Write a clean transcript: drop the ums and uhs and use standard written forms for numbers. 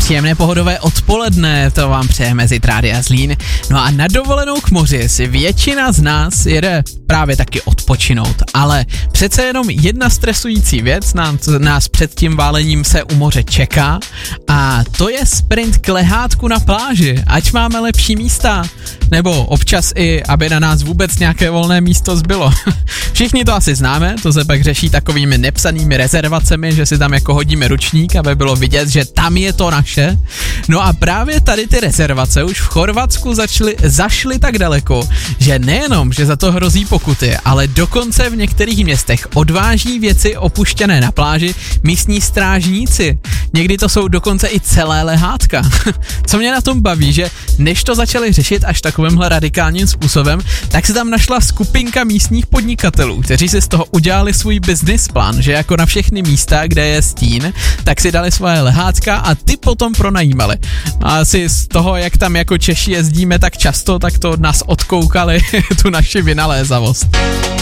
Příjemné pohodové odpoledne, to vám přejeme z Rádia Zlín. No a na dovolenou k moři si většina z nás jede právě taky odpočinout, ale přece jenom jedna stresující věc nás před tím válením se u moře čeká a to je sprint k lehátku na pláži, ať máme lepší místa, nebo občas i, aby na nás vůbec nějaké volné místo zbylo. Všichni to asi známe, to se pak řeší takovými nepsanými rezervacemi, že si tam jako hodíme ručník, aby bylo vidět, že tam je to naše. No a právě tady ty rezervace už v Chorvatsku zašly tak daleko, že nejenom, že za to hrozí pokuty, ale dokonce v některých městech odváží věci opuštěné na pláži místní strážníci. Někdy to jsou dokonce i celé lehátka. Co mě na tom baví, že než to začali řešit až takovýmhle radikálním způsobem, tak se tam našla skupinka místních podnikatelů, kteří si z toho udělali svůj business plán, že jako na všechny místa, kde je stín, tak si dali svoje lehátka a ty potom pronajímali. A asi z toho, jak tam jako Češi jezdíme tak často, tak to od nás odkoukali tu naši vynalézavost.